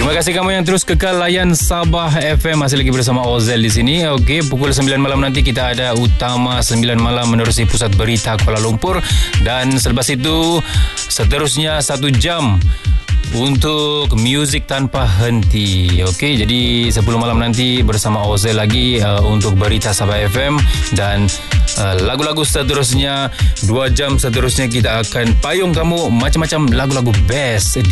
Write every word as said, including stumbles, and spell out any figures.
Terima kasih kamu yang terus kekal layan Sabah F M. Masih lagi bersama Ozel di sini. Okey, pukul sembilan malam nanti kita ada Utama sembilan malam menerusi Pusat Berita Kuala Lumpur. Dan selepas itu seterusnya satu jam untuk muzik tanpa henti. Okey, jadi sepuluh malam nanti bersama Ozel lagi uh, untuk Berita Sabah F M. Dan uh, lagu-lagu seterusnya dua jam seterusnya kita akan payung kamu macam-macam lagu-lagu best